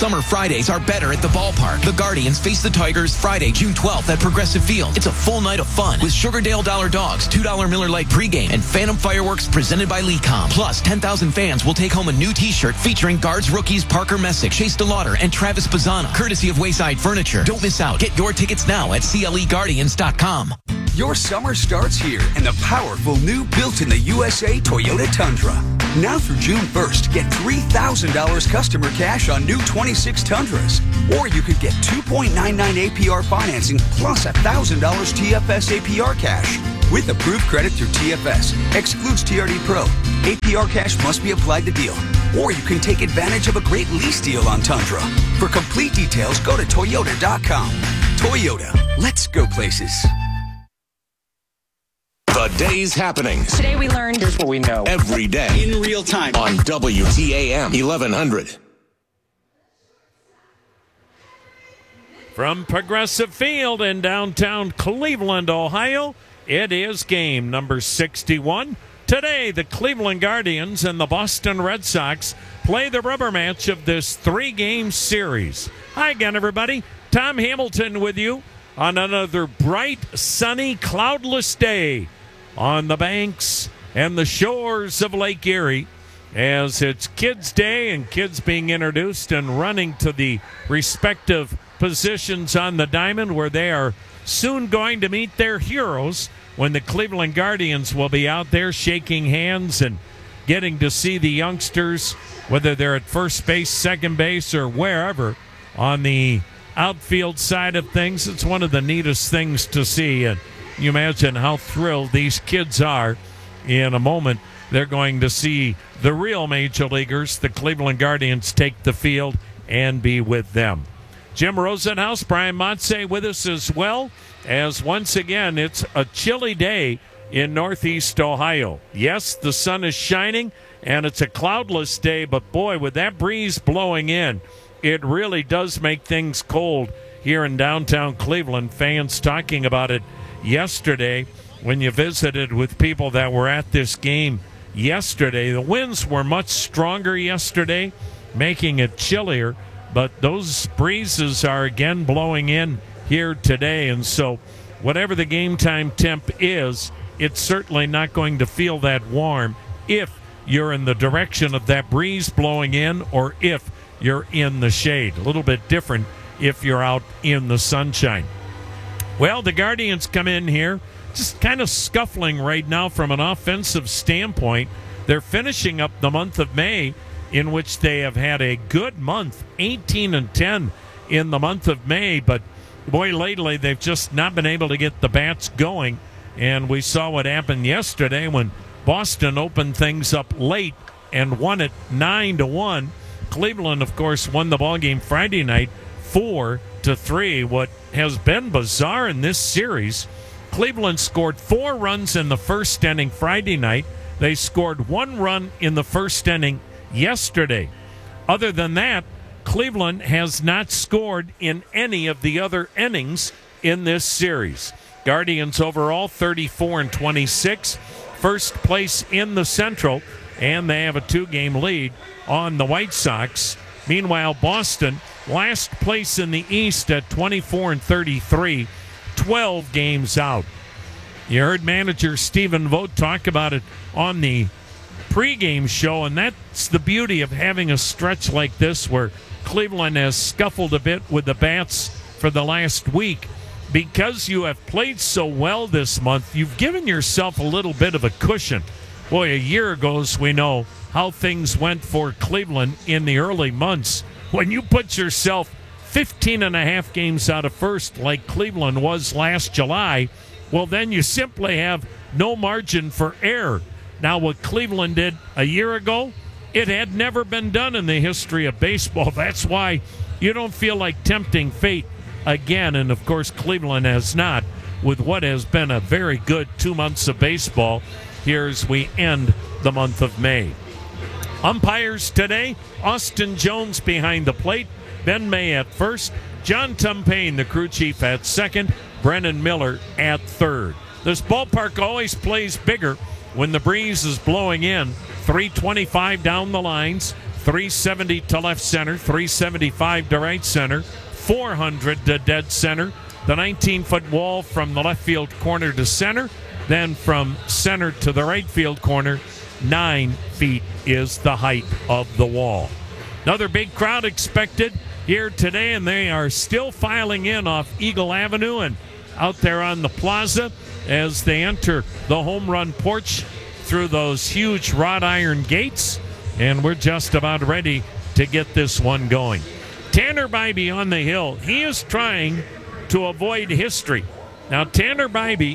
Summer Fridays are better at the ballpark. The Guardians face the Tigers Friday, June 12th at Progressive Field. It's a full night of fun with Sugardale Dollar Dogs, $2 Miller Lite pregame, and Phantom Fireworks presented by Lecom. Plus, 10,000 fans will take home a new t-shirt featuring Guards rookies Parker Messick, Chase DeLauder, and Travis Bazzana, courtesy of Wayside Furniture. Don't miss out. Get your tickets now at CLEGuardians.com. Your summer starts here in the powerful new built-in-the-USA Toyota Tundra. Now through June 1st, get $3,000 customer cash on new 26 Tundras. Or you could get 2.99 APR financing plus $1,000 TFS APR cash. With approved credit through TFS. Excludes TRD Pro. APR cash must be applied to deal. Or you can take advantage of a great lease deal on Tundra. For complete details, go to Toyota.com. Toyota. Let's go places. The day's happenings. Today we learned here's what we know every day in real time on WTAM 1100. From Progressive Field in downtown Cleveland, Ohio, it is game number 61. Today, the Cleveland Guardians and the Boston Red Sox play the rubber match of this 3-game series. Hi again, everybody. Tom Hamilton with you on another bright, sunny, cloudless day on the banks and the shores of Lake Erie, as it's Kids Day and kids being introduced and running to the respective positions on the diamond where they are soon going to meet their heroes when the Cleveland Guardians will be out there shaking hands and getting to see the youngsters, whether they're at first base, second base, or wherever on the outfield side of things. It's one of the neatest things to see, and you imagine how thrilled these kids are. In a moment, they're going to see the real major leaguers, the Cleveland Guardians, take the field and be with them. Jim Rosenhaus, Brian Montse with us as well, as once again it's a chilly day in Northeast Ohio. Yes, the sun is shining, and it's a cloudless day, but boy, with that breeze blowing in, it really does make things cold here in downtown Cleveland. Fans talking about it yesterday when you visited with people that were at this game yesterday. The winds were much stronger yesterday, making it chillier, but those breezes are again blowing in here today, and so whatever the game time temp is, it's certainly not going to feel that warm if you're in the direction of that breeze blowing in or if you're in the shade. A little bit different if you're out in the sunshine. Well, the Guardians come in here just kind of scuffling right now from an offensive standpoint. They're finishing up the month of May, in which they have had a good month, 18-10 in the month of May, but boy, lately they've just not been able to get the bats going, and we saw what happened yesterday when Boston opened things up late and won it 9-1. Cleveland, of course, won the ballgame Friday night 4-3. What has been bizarre in this series, Cleveland scored 4 runs in the first inning Friday night. They scored 1 run in the first inning yesterday. Other than that, Cleveland has not scored in any of the other innings in this series. Guardians overall 34-26, first place in the Central, and they have a 2-game lead on the White Sox. Meanwhile, Boston, last place in the East at 24-33, 12 games out. You heard manager Stephen Vogt talk about it on the pregame show, and that's the beauty of having a stretch like this where Cleveland has scuffled a bit with the bats for the last week. Because you have played so well this month, you've given yourself a little bit of a cushion. Boy, a year ago, as we know, how things went for Cleveland in the early months. When you put yourself 15 and a half games out of first like Cleveland was last July, well, then you simply have no margin for error. Now, what Cleveland did a year ago, it had never been done in the history of baseball. That's why you don't feel like tempting fate again. And, of course, Cleveland has not, with what has been a very good 2 months of baseball here as we end the month of May. Umpires today, Austin Jones behind the plate, Ben May at first, John Tumpane, the crew chief, at second, Brennan Miller at third. This ballpark always plays bigger when the breeze is blowing in. 325 down the lines, 370 to left center, 375 to right center, 400 to dead center. The 19-foot wall from the left field corner to center. Then from center to the right field corner, 9 feet is the height of the wall. Another big crowd expected here today, and they are still filing in off Eagle Avenue and out there on the plaza as they enter the home run porch through those huge wrought iron gates. And we're just about ready to get this one going. Tanner Bibee on the hill. He is trying to avoid history. Now, Tanner Bibee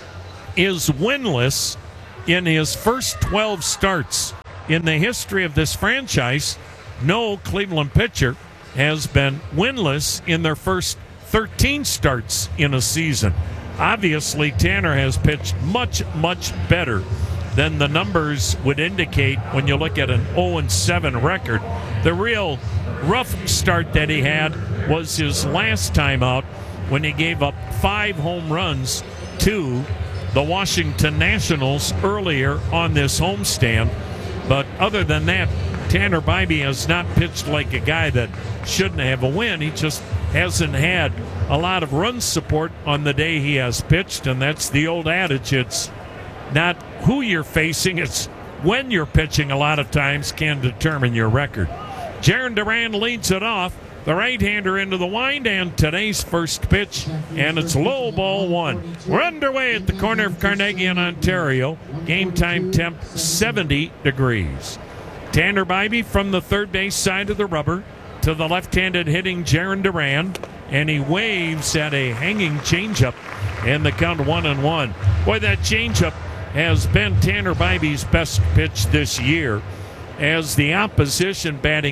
is winless in his first 12 starts. In the history of this franchise, no Cleveland pitcher has been winless in their first 13 starts in a season. Obviously, Tanner has pitched much, much better than the numbers would indicate when you look at an 0-7 record. The real rough start that he had was his last time out when he gave up 5 home runs to the Washington Nationals earlier on this homestand. But other than that, Tanner Bibee has not pitched like a guy that shouldn't have a win. He just hasn't had a lot of run support on the day he has pitched, and that's the old adage. It's not who you're facing, it's when you're pitching a lot of times can determine your record. Jarren Duran leads it off. The right-hander into the wind, and today's first pitch, and it's low, ball 1. We're underway at the corner of Carnegie and Ontario. Game time temp 70 degrees. Tanner Bibee from the third base side of the rubber to the left-handed hitting Jarren Duran, and he waves at a hanging changeup, and the count 1-1. Boy, that changeup has been Tanner Bibee's best pitch this year, as the opposition batting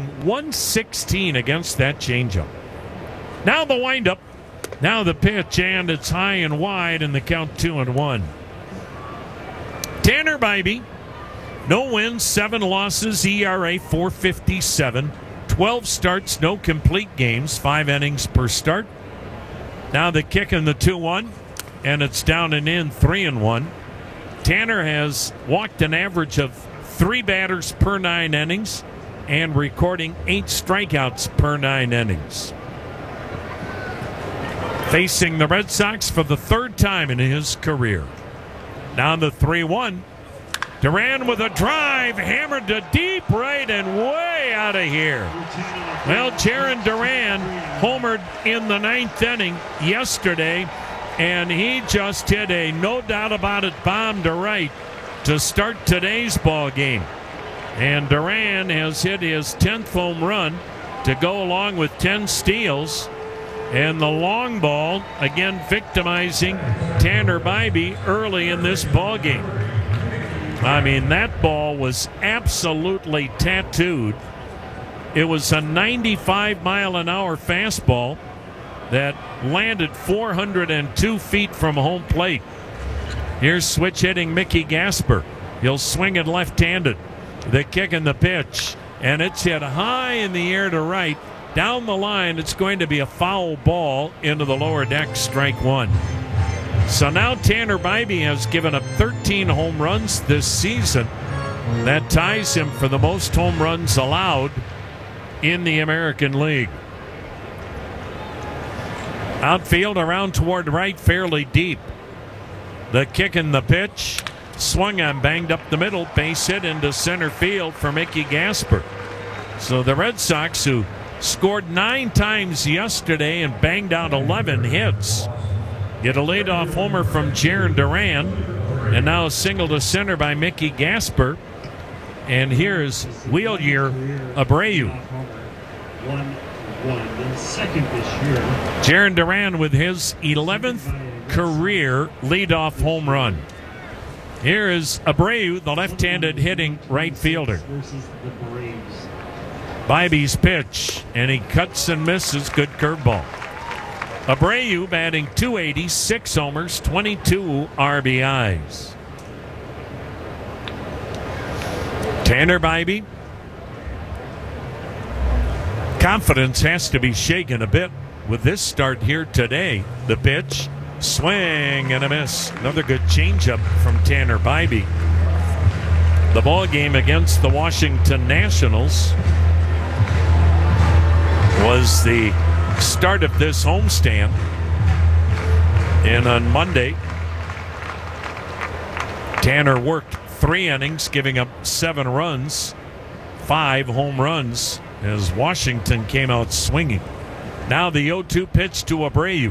116 against that changeup. Now the windup, now the pitch, and it's high and wide, and the count 2-1. Tanner Bibee, no wins, 7 losses, ERA 4.57, 12 starts, no complete games, 5 innings per start. Now the kick in the 2-1, and it's down and in, 3-1. Tanner has walked an average of 3 batters per 9 innings and recording 8 strikeouts per 9 innings. Facing the Red Sox for the 3rd time in his career. Now the 3-1. Duran with a drive, hammered to deep right and way out of here. Well, Jarren Duran homered in the 9th inning yesterday, and he just hit a no doubt about it bomb to right to start today's ball game. And Duran has hit his 10th home run to go along with 10 steals. And the long ball, again victimizing Tanner Bibee early in this ball game. I mean, that ball was absolutely tattooed. It was a 95-mile-an-hour fastball that landed 402 feet from home plate. Here's switch hitting Mickey Gasper. He'll swing it left-handed. The kick and the pitch, and it's hit high in the air to right. Down the line, it's going to be a foul ball into the lower deck, strike 1. So now Tanner Bibee has given up 13 home runs this season. That ties him for the most home runs allowed in the American League. Outfield around toward right, fairly deep. The kick and the pitch, swung on, banged up the middle, base hit into center field for Mickey Gasper. So the Red Sox, who scored 9 times yesterday and banged out 11 hits, get a leadoff homer from Jarren Duran, and now a single to center by Mickey Gasper. And here's Wheeler Abreu. Jarren Duran with his 11th career leadoff home run. Here is Abreu, the left-handed hitting right fielder. Bibee's pitch, and he cuts and misses. Good curveball. Abreu batting .280, 6 homers, 22 RBIs. Tanner Bibee. Confidence has to be shaken a bit with this start here today. The pitch, swing and a miss. Another good changeup from Tanner Bibee. The ball game against the Washington Nationals is the start of this homestand. And on Monday, Tanner worked 3 innings, giving up 7 runs, 5 home runs, as Washington came out swinging. Now the 0-2 pitch to Abreu.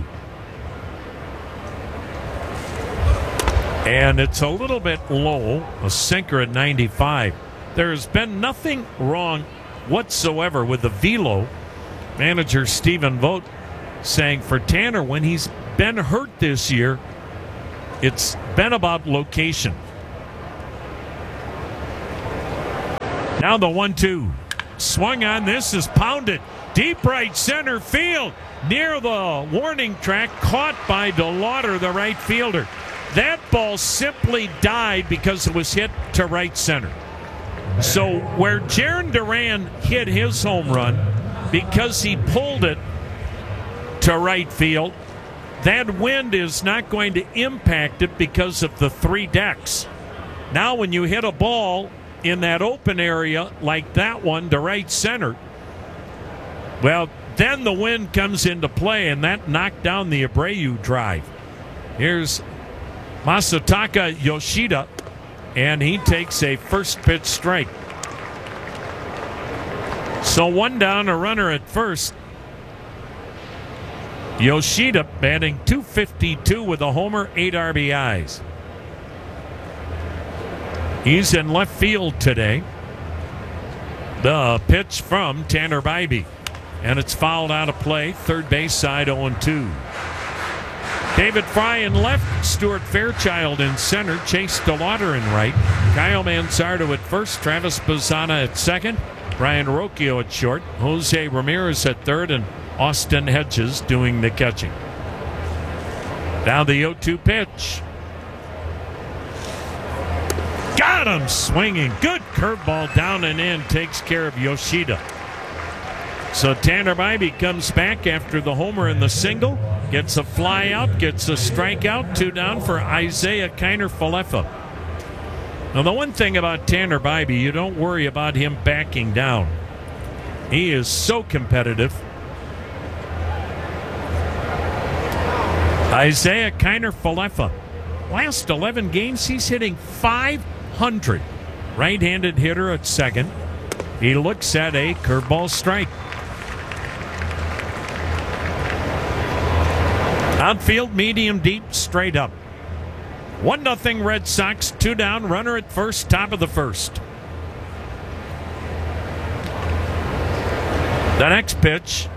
And it's a little bit low, a sinker at 95. There's been nothing wrong whatsoever with the velo. Manager Stephen Vogt saying for Tanner, when he's been hurt this year, it's been about location. Now the 1-2. Swung on. This is pounded. Deep right center field. Near the warning track. Caught by DeLauder, the right fielder. That ball simply died because it was hit to right center. So where Jarren Duran hit his home run, because he pulled it to right field, that wind is not going to impact it because of the 3 decks. Now when you hit a ball in that open area like that one to right center, well, then the wind comes into play, and that knocked down the Abreu drive. Here's Masataka Yoshida, and he takes a first pitch strike. So 1 down, a runner at first. Yoshida batting .252 with a homer, 8 RBIs. He's in left field today. The pitch from Tanner Bybee, and it's fouled out of play. Third base side, 0-2. David Fry in left, Stuart Fairchild in center, Chase DeLauder in right, Kyle Mansardo at first, Travis Bazzana at second, Brian Rocchio at short, Jose Ramirez at third, and Austin Hedges doing the catching. Now the 0-2 pitch. Got him swinging. Good curveball down and in, takes care of Yoshida. So Tanner Bybee comes back after the homer and the single, gets a fly out, gets a strikeout, 2 down for Isaiah Kiner-Falefa. Now the one thing about Tanner Bybee, you don't worry about him backing down. He is so competitive. Isaiah Kiner-Falefa, last 11 games, he's hitting .500. Right-handed hitter at second. He looks at a curveball strike. Outfield, medium, deep, straight up. 1-0 Red Sox, 2 down, runner at first, top of the first. The next pitch.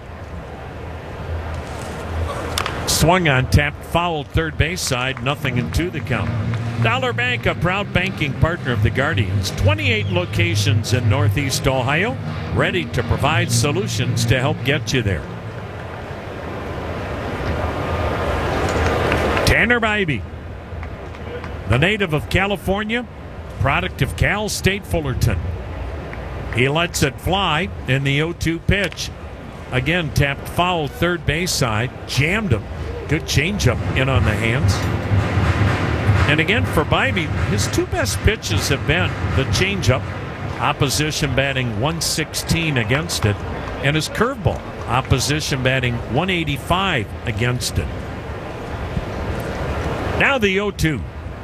Swung on, tapped, fouled, third base side, 0-2 the count. Dollar Bank, a proud banking partner of the Guardians. 28 locations in Northeast Ohio, ready to provide solutions to help get you there. Tanner Bybee, the native of California, product of Cal State Fullerton. He lets it fly in the 0-2 pitch. Again, tapped foul, third base side, jammed him. Good changeup in on the hands. And again, for Bybee, his 2 best pitches have been the changeup, opposition batting .116 against it, and his curveball, opposition batting .185 against it. Now the 0-2.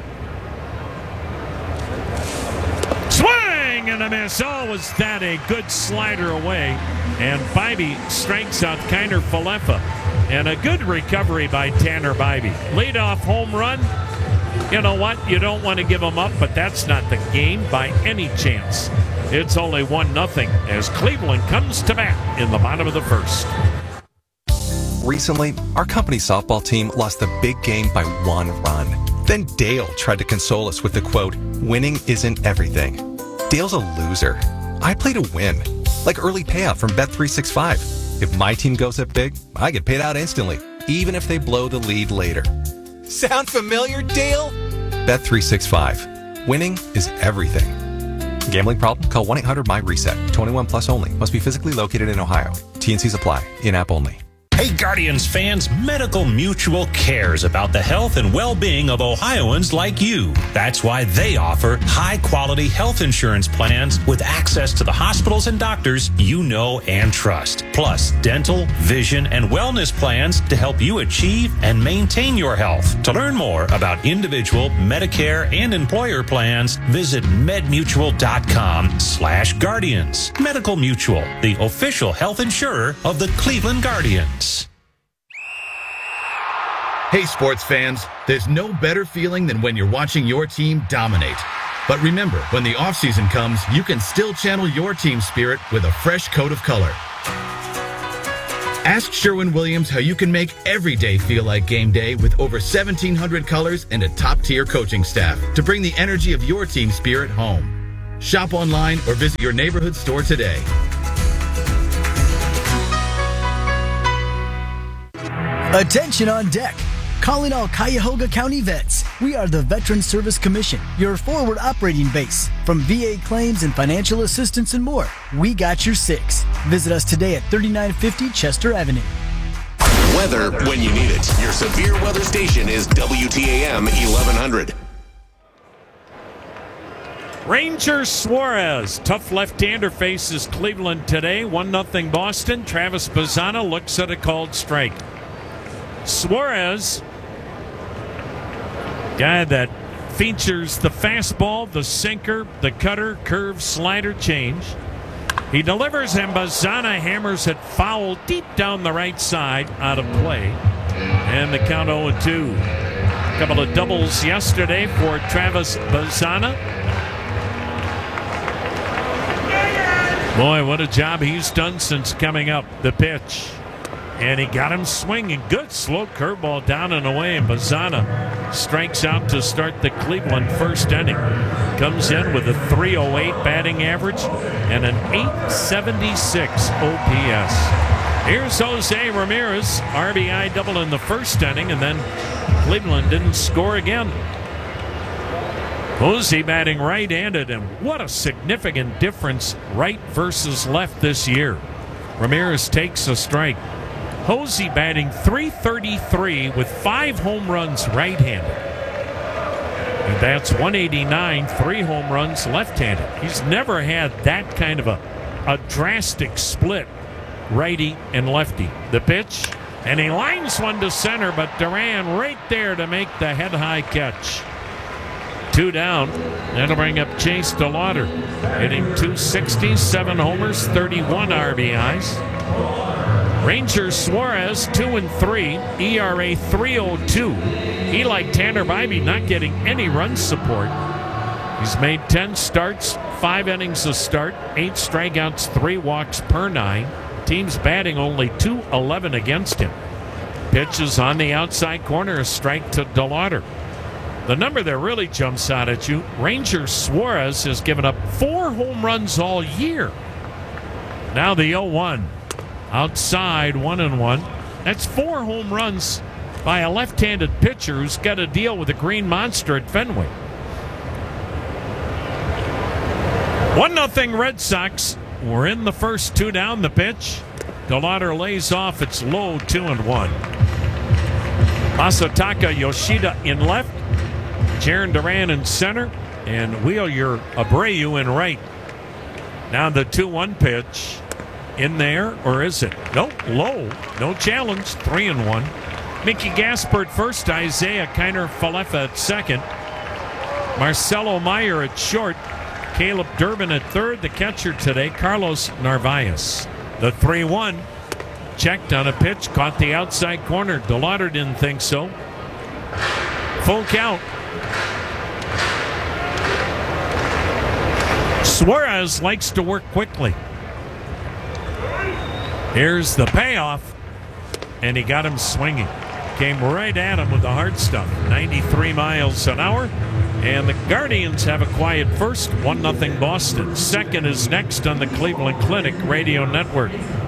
Swing and a miss. Oh, was that a good slider away? And Bybee strikes out Kiner-Falefa. And a good recovery by Tanner Bybee. Leadoff home run. You know what? You don't want to give him up, but that's not the game by any chance. It's only 1-0 as Cleveland comes to bat in the bottom of the first. Recently, our company softball team lost the big game by 1 run. Then Dale tried to console us with the quote, "Winning isn't everything." Dale's a loser. I play to win, like early payout from Bet365. If my team goes up big, I get paid out instantly, even if they blow the lead later. Sound familiar, Dale? Bet365. Winning is everything. Gambling problem? Call 1-800-MY-RESET. 21 plus only. Must be physically located in Ohio. T&Cs apply. In-app only. Hey, Guardians fans, Medical Mutual cares about the health and well-being of Ohioans like you. That's why they offer high-quality health insurance plans with access to the hospitals and doctors you know and trust. Plus, dental, vision, and wellness plans to help you achieve and maintain your health. To learn more about individual, Medicare, and employer plans, visit medmutual.com/Guardians. Medical Mutual, the official health insurer of the Cleveland Guardians. Hey, sports fans, there's no better feeling than when you're watching your team dominate. But remember, when the offseason comes, you can still channel your team spirit with a fresh coat of color. Ask Sherwin-Williams how you can make every day feel like game day with over 1,700 colors and a top-tier coaching staff to bring the energy of your team spirit home. Shop online or visit your neighborhood store today. Attention on deck. Calling all Cuyahoga County vets. We are the Veterans Service Commission, your forward operating base. From VA claims and financial assistance and more, we got your six. Visit us today at 3950 Chester Avenue. Weather when you need it. Your severe weather station is WTAM 1100. Ranger Suarez, tough left-hander, faces Cleveland today. 1-0 Boston. Travis Bazzana looks at a called strike. Suarez, guy that features the fastball, the sinker, the cutter, curve, slider, change. He delivers and Bazzana hammers it foul deep down the right side, out of play. And the count 0-2. A couple of doubles yesterday for Travis Bazzana. Boy, what a job he's done since coming up. The pitch. And he got him swinging. Good slow curveball down and away. And Bazzana strikes out to start the Cleveland first inning. Comes in with a .308 batting average and an .876 OPS. Here's Jose Ramirez. RBI double in the first inning, and then Cleveland didn't score again. Jose batting right-handed, and what a significant difference right versus left this year. Ramirez takes a strike. Jose batting .333 with 5 home runs right-handed. He bats .189, 3 home runs left-handed. He's never had that kind of a drastic split, righty and lefty. The pitch, and he lines one to center, but Duran right there to make the head-high catch. 2 down. That'll bring up Chase DeLauder, hitting .260, 7 homers, 31 RBIs. Ranger Suarez, 2-3, ERA .302. He, like Tanner Bybee, not getting any run support. He's made 10 starts, 5 innings a start, 8 strikeouts, 3 walks per 9. Team's batting only .211 against him. Pitches on the outside corner, a strike to DeLauder. The number that really jumps out at you, Ranger Suarez has given up 4 home runs all year. Now the 0-1. Outside, 1-1. That's 4 home runs by a left-handed pitcher who's got to deal with the Green Monster at Fenway. 1-0 Red Sox. We're in the first. 2 down. The pitch. DeLauder lays off. It's low, 2-1. Masataka Yoshida in left. Jarren Duran in center. And Wheeler Abreu in right. Now the 2-1 pitch. In there, or is it? Nope, low. No challenge. 3-1. Mickey Gaspard first. Isaiah Kiner-Falefa at second. Marcelo Meyer at short. Caleb Durbin at third. The catcher today, Carlos Narvaez. The 3-1. Checked on a pitch. Caught the outside corner. DeLauder didn't think so. Full count. Suarez likes to work quickly. Here's the payoff, and he got him swinging. Came right at him with the hard stuff. 93 miles an hour, and the Guardians have a quiet first, 1-0 Boston. Second is next on the Cleveland Clinic Radio Network.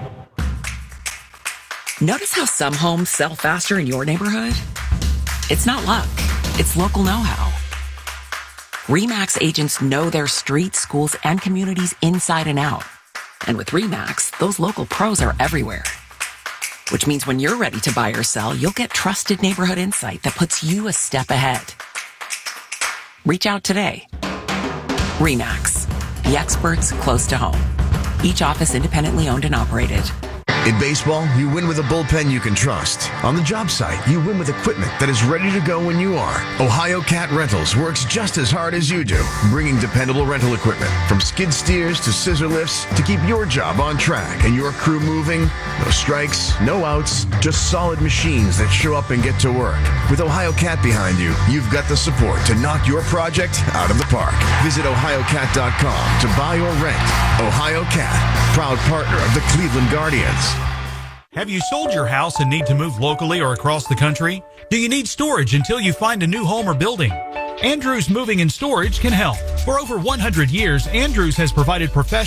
Notice how some homes sell faster in your neighborhood? It's not luck. It's local know-how. RE/MAX agents know their streets, schools, and communities inside and out. And with RE/MAX, those local pros are everywhere. which means when you're ready to buy or sell, you'll get trusted neighborhood insight that puts you a step ahead. Reach out today. RE/MAX, the experts close to home. Each office independently owned and operated. In baseball, you win with a bullpen you can trust. On the job site, you win with equipment that is ready to go when you are. Ohio Cat Rentals works just as hard as you do, bringing dependable rental equipment from skid steers to scissor lifts to keep your job on track and your crew moving. No strikes, no outs, just solid machines that show up and get to work. With Ohio Cat behind you, you've got the support to knock your project out of the park. Visit ohiocat.com to buy or rent. Ohio Cat, proud partner of the Cleveland Guardians. Have you sold your house and need to move locally or across the country? Do you need storage until you find a new home or building? Andrews Moving and Storage can help. For over 100 years, Andrews has provided professional